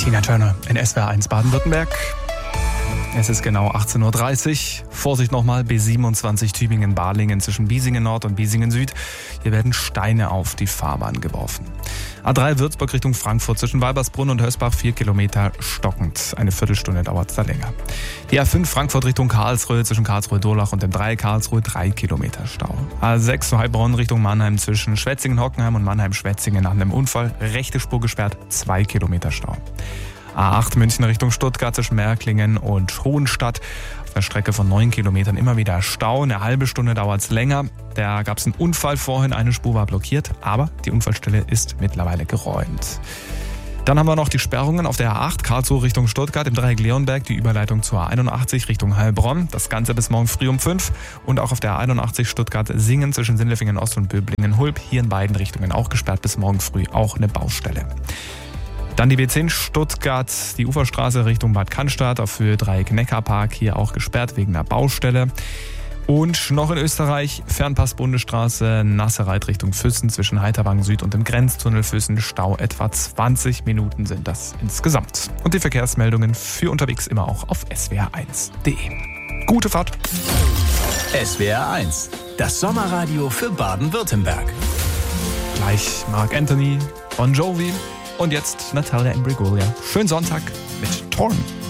Tina Turner in SWR 1 Baden-Württemberg. Es ist genau 18.30 Uhr. Vorsicht nochmal, B27 Tübingen-Balingen zwischen Biesingen Nord und Biesingen Süd. Hier werden Steine auf die Fahrbahn geworfen. A3 Würzburg Richtung Frankfurt zwischen Weibersbrunn und Hösbach 4 Kilometer stockend. Eine Viertelstunde dauert es da länger. Die A5 Frankfurt Richtung Karlsruhe zwischen Karlsruhe-Durlach und dem Dreieck Karlsruhe 3 Kilometer Stau. A6 Heilbronn Richtung Mannheim zwischen Schwetzingen-Hockenheim und Mannheim-Schwetzingen nach einem Unfall. Rechte Spur gesperrt, 2 Kilometer Stau. A8 München Richtung Stuttgart zwischen Märklingen und Hohenstadt. Auf einer Strecke von 9 Kilometern immer wieder Stau. Eine halbe Stunde dauert es länger. Da gab es einen Unfall vorhin, eine Spur war blockiert, aber die Unfallstelle ist mittlerweile geräumt. Dann haben wir noch die Sperrungen auf der A8 Karlsruhe Richtung Stuttgart im Dreieck Leonberg, die Überleitung zur A81 Richtung Heilbronn. Das Ganze bis morgen früh um 5. Und auch auf der A81 Stuttgart-Singen zwischen Sindelfingen Ost und Böblingen-Hulb. Hier in beiden Richtungen auch gesperrt bis morgen früh, auch eine Baustelle. Dann die B10 Stuttgart, die Uferstraße Richtung Bad Cannstatt auf Höhe Dreieck Neckarpark, hier auch gesperrt wegen einer Baustelle. Und noch in Österreich, Fernpass Bundesstraße, Nassereit Richtung Füssen zwischen Heiterwang Süd und dem Grenztunnel Füssen, Stau etwa 20 Minuten sind das insgesamt. Und die Verkehrsmeldungen für unterwegs immer auch auf swr1.de. Gute Fahrt! SWR 1, das Sommerradio für Baden-Württemberg. Gleich Mark Anthony, Bon Jovi. Und jetzt Natalia Imbruglia. Schönen Sonntag mit Torn.